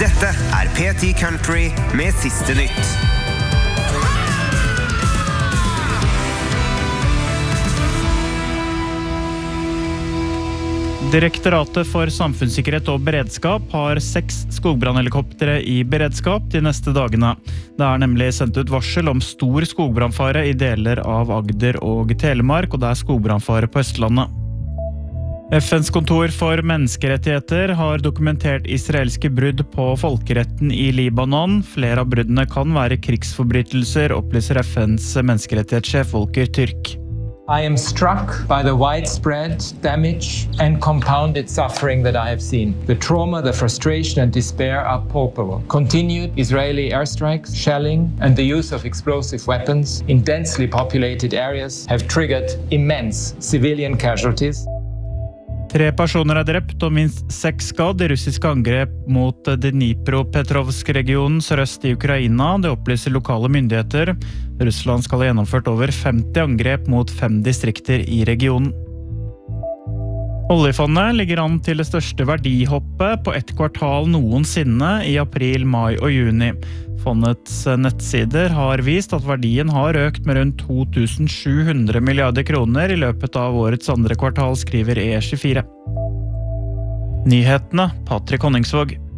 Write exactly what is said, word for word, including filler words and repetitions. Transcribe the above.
Dette er P ti Country med siste nytt. Direktoratet for samfunnssikkerhet og beredskap har seks skogbrannhelikoptere i beredskap de neste dagene. Det er nemlig sendt ut varsel om stor skogbrannfare i deler av Agder og Telemark, og det er skogbrannfare på Østlandet. F N's kontor for menneskerettigheter har dokumentert israelske brudd på folkeretten i Libanon. Flere av bruddene kan være krigsforbrytelser, opplyser F N's menneskerettighetssjef Volker Türk. I am struck by the widespread damage and compounded suffering that I have seen. The trauma, the frustration and despair are palpable. Continued Israeli airstrikes, shelling and the use of explosive weapons in densely populated areas have triggered immense civilian casualties. Tre personer er drept og minst seks skadd i russiske angrep mot Dnipropetrovsk-regionen sørøst i Ukraina. Det opplyser lokale myndigheter. Russland skal ha gjennomført over femti angrep mot fem distrikter i regionen. Oljefondet ligger an til det største verdihoppet på ett kvartal noensinne i april, mai og juni. Fondets nettsider har vist at verdien har økt med rundt to tusen sju hundre milliarder kroner i løpet av årets andre kvartal, skriver E tjuefire. Nyhetene, Patrick Honningsvåg.